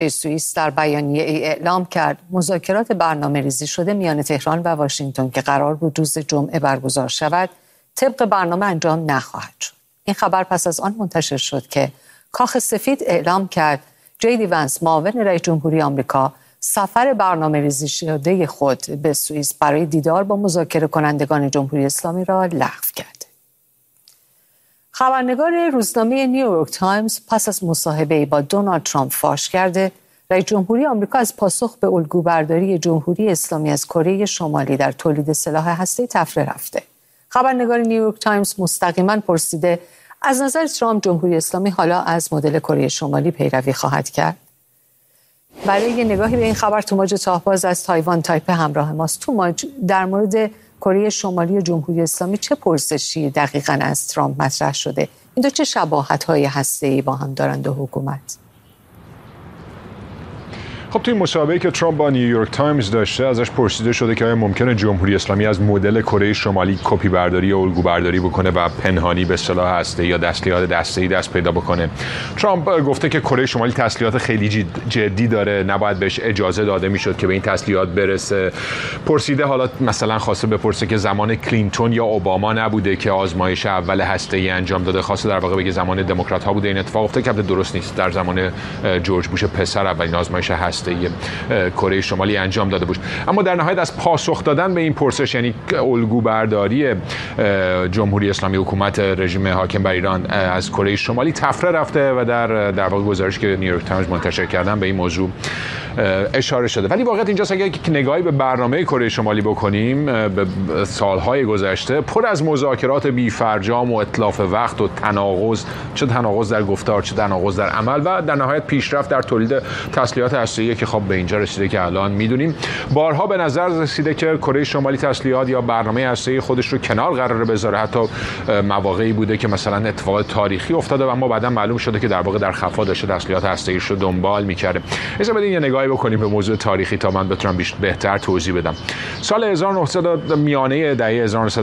سوئیس در بیانیه اعلام کرد مذاکرات برنامه‌ریزی شده میان تهران و واشنگتن که قرار بود روز جمعه برگزار شود طبق برنامه انجام نخواهد شد. این خبر پس از آن منتشر شد که کاخ سفید اعلام کرد جی ونس معاون رئیس جمهوری آمریکا سفر برنامه‌ریزی شده خود به سوئیس برای دیدار با مذاکره کنندگان جمهوری اسلامی را لغو کرد. خبرنگار روزنامه نیویورک تایمز پس از مصاحبه‌ای با دونالد ترامپ فاش کرده رئیس جمهوری آمریکا از پاسخ به الگوبرداری جمهوری اسلامی از کره شمالی در تولید سلاح هسته‌ای تفره رفته. خبرنگار نیویورک تایمز مستقیما پرسیده از نظر ترامپ جمهوری اسلامی حالا از مدل کره شمالی پیروی خواهد کرد؟ برای یه نگاهی به این خبر توماج تاهباز از تایوان تایپه همراه ماست. توماج، در مورد کره شمالی و جمهوری اسلامی چه پرسشی دقیقاً از ترامپ مطرح شده؟ این دو چه شباهت‌های هسته‌ای با هم دارند و حکومت؟ خب توی مصاحبه‌ای که ترامپ با نیویورک تایمز داشته ازش پرسیده شده که آیا ممکنه جمهوری اسلامی از مدل کره شمالی کپی برداری یا الگو برداری بکنه و پنهانی به سلاح هسته‌ای یا تسلیحات دسته‌ای دست پیدا بکنه. ترامپ گفته که کره شمالی تسلیحات خیلی جدی داره، نباید بهش اجازه داده میشد که به این تسلیحات برسه. پرسیده حالا مثلا خواسته بپرسه که زمان کلینتون یا اوباما نبوده که آزمایش اول هسته‌ای انجام داده، خواسته در واقع بگه زمان دموکرات‌ها بوده این اتفاق افتاد که درست نیست. در زمان جورج بوش پسر اولین آزمایش هسته‌ای کره شمالی انجام داده بود. اما در نهایت از پاسخ دادن به این پرسش، یعنی الگو برداری جمهوری اسلامی حکومت رژیم حاکم بر ایران از کره شمالی تفره رفته و در واقع گزارشی که نیویورک تایمز منتشر کردن به این موضوع اشاره شده. ولی واقعیت اینجاست اگر یک نگاهی به برنامه کره شمالی بکنیم به سالهای گذشته پر از مذاکرات بی‌فرجام و اتلاف وقت و تناقض، چه تناقض در گفتار چه تناقض در عمل و در نهایت پیشرفت در تولید تسلیحات هسته‌ای که خب به اینجا رسیده که الان میدونیم. بارها به نظر رسیده که کره شمالی تسلیحات یا برنامه هسته‌ای خودش رو کنار قرار بذاره. حتی مواقعی بوده که مثلا اتفاق تاریخی افتاده و اما بعدا معلوم شده که در واقع در خفا داشته تسلیحات هسته‌ایش رو دنبال می‌کرده. اجازه بدین یه نگاهی بکنیم به موضوع تاریخی تا من بتونم بهتر توضیح بدم. سال 1900 میانه دهه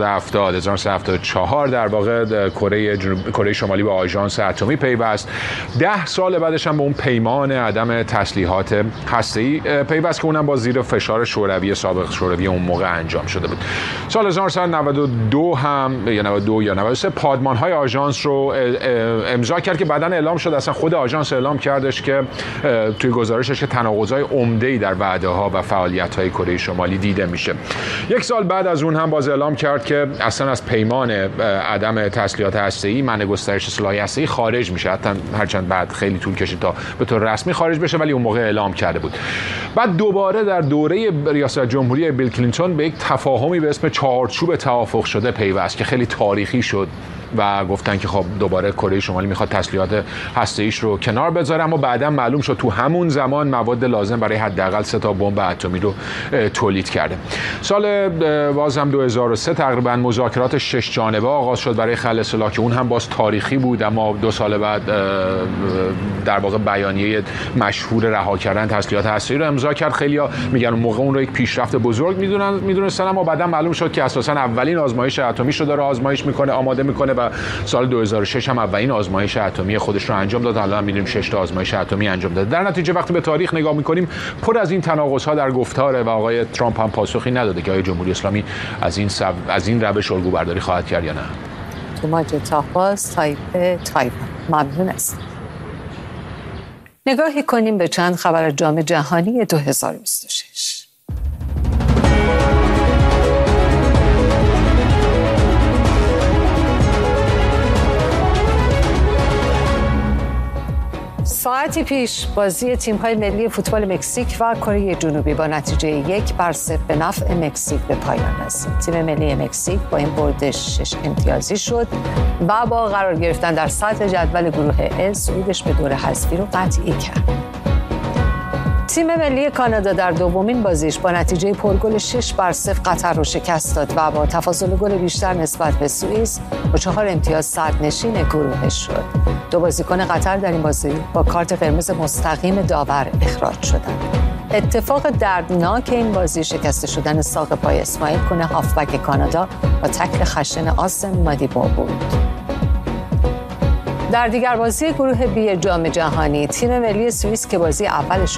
1974 در واقع کره شمالی به آژانس اتمی پیوست. 10 سال بعدش هم به اون پیمان عدم تسلیحات هسته‌ای پیوست که اونم با زیر فشار شوروی سابق شوروی اون موقع انجام شده بود. سال 1992 هم یا 92 یا 93 پادمان‌های آژانس رو امضا کرد که بعداً اعلام شد، اصلا خود آژانس اعلام کردش که توی گزارشش که تناقض‌های عمده‌ای در وعده‌ها و فعالیت‌های کره شمالی دیده میشه. یک سال بعد از اون هم باز اعلام کرد که اصلا از پیمان عدم تسلیحات هسته‌ای، منع گسترش سلاح هسته‌ای خارج میشه. حتی هرچند بعد خیلی طول کشید تا به طور رسمی خارج بشه ولی اون موقع اعلام کرده بود. بعد دوباره در دوره ریاست جمهوری بیل کلینتون به یک تفاهمی به اسم چارچوب توافق شده پیوست که خیلی تاریخی شد و گفتن که خب دوباره کره شمالی میخواد تسلیحات هسته‌ایش رو کنار بذاره، اما بعدا معلوم شد تو همون زمان مواد لازم برای حداقل 3 تا بمب اتمی رو تولید کرده. سال بازم 2003 تقریبا مذاکرات 6 جانبه آغاز شد برای خلع سلاح که اون هم باز تاریخی بود، اما 2 سال بعد در واقع بیانیه مشهور رها کردن تسلیحات هسته‌ای رو امضا کرد. خیلی‌ها میگن اون موقع اون رو یک پیشرفت بزرگ میدونستن، اما بعدا معلوم شد که اساساً اولین آزمایش اتمی رو داره آزمایش میکنه، آماده میکنه و سال 2006 هم اولین آزمایش اتمی خودش رو انجام داد. الان می‌بینیم 6 تا آزمایش اتمی انجام داده. در نتیجه وقتی به تاریخ نگاه می‌کنیم پر از این تناقض‌ها در گفتاره و آقای ترامپ هم پاسخی نداده که آیا جمهوری اسلامی از این روش الگو برداری خواهد کرد یا نه. توماج تاهباز تایوان. ممنون است. نگاهی کنیم به چند خبر جام جهانی 2026. ساعتی پیش بازی تیم‌های ملی فوتبال مکزیک و کره جنوبی با نتیجه 1-0 به نفع مکزیک به پایان رسید. تیم ملی مکزیک با این برد 6 امتیازی شد و با قرار گرفتن در صدر جدول گروه ا صعودش به دور حذفی رو قطعی کرد. تیم ملی کانادا در دومین بازیش با نتیجه پرگل 6-0 قطر رو شکست داد و با تفاضل گل بیشتر نسبت به سوئیس با 4 امتیاز صدرنشین گروه شد. 2 بازیکن قطر در این بازی با کارت قرمز مستقیم داور اخراج شدند. اتفاق دردناک این بازی شکسته شدن ساق پای اسماعیل کنه هافبک کانادا با تکل خشن آسم مادیبا بود. در دیگر بازی گروه بی جام جهانی، تیم ملی سوئیس که بازی اولش